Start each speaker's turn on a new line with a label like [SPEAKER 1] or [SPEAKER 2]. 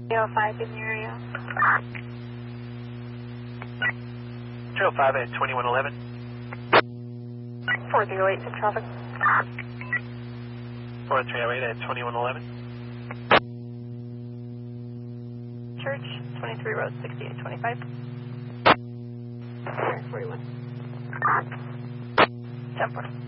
[SPEAKER 1] 305 in the area.
[SPEAKER 2] 305 at 2111.
[SPEAKER 1] 408 in traffic.
[SPEAKER 2] 4308 at 2111.
[SPEAKER 1] Church, 23 Road, 6825. 41. 10-4.